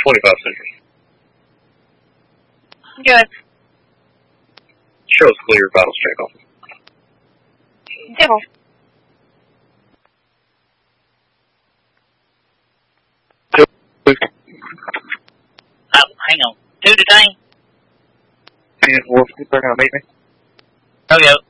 25 Central. Good. Show is clear, vitals check off. Devil. Hang on. 2 today? And Wolf, you bring out meet me? Oh, yeah.